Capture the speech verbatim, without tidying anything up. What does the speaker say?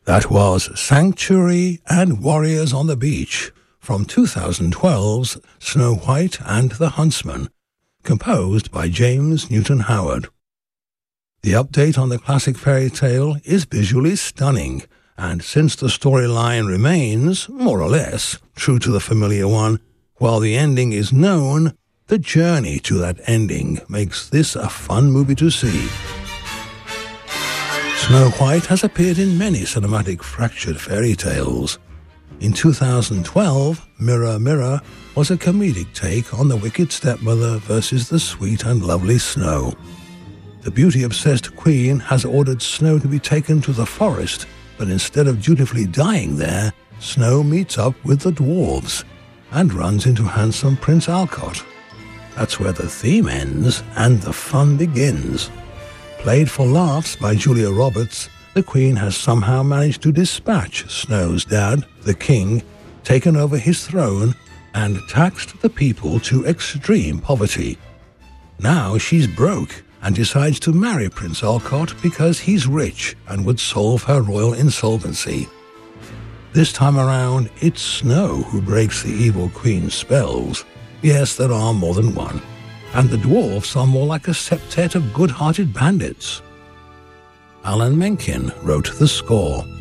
That was Sanctuary and Warriors on the Beach from two thousand twelve's Snow White and the Huntsman, composed by James Newton Howard. The update on the classic fairy tale is visually stunning, and since the storyline remains, more or less, true to the familiar one, while the ending is known, the journey to that ending makes this a fun movie to see. Snow White has appeared in many cinematic fractured fairy tales. In two thousand twelve, Mirror, Mirror was a comedic take on the wicked stepmother versus the sweet and lovely Snow. The beauty-obsessed queen has ordered Snow to be taken to the forest, but instead of dutifully dying there, Snow meets up with the dwarves and runs into handsome Prince Alcott. That's where the theme ends and the fun begins. Played for laughs by Julia Roberts, the Queen has somehow managed to dispatch Snow's dad, the King, taken over his throne, and taxed the people to extreme poverty. Now she's broke and decides to marry Prince Alcott because he's rich and would solve her royal insolvency. This time around, it's Snow who breaks the evil Queen's spells. Yes, there are more than one. And the dwarfs are more like a septet of good-hearted bandits. Alan Menken wrote the score.